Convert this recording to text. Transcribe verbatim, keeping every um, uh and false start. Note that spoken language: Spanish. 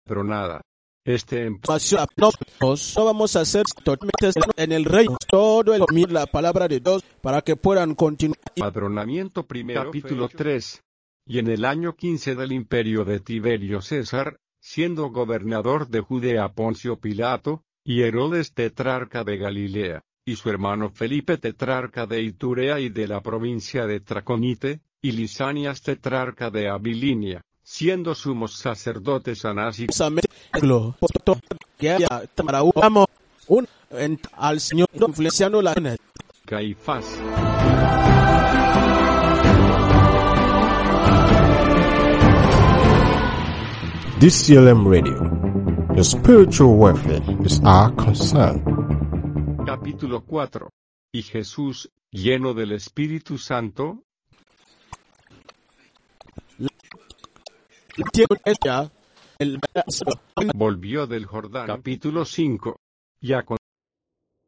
empadronada. Este Nosotros no vamos a ser totalmente en el reino, todo el la palabra de Dios para que puedan continuar. Empadronamiento primero, capítulo tres. Y en el año quince del imperio de Tiberio César, siendo gobernador de Judea Poncio Pilato, y Herodes tetrarca de Galilea, y su hermano Felipe tetrarca de Iturea y de la provincia de Traconite, y Lisanias tetrarca de Abilinia, siendo sumos sacerdotes Anás y que haya un al Señor influenciando la Caifás. D C L M Radio. Your spiritual welfare is our concern. Capítulo cuatro. Y Jesús, lleno del Espíritu Santo, volvió del Jordán. Capítulo cinco. Y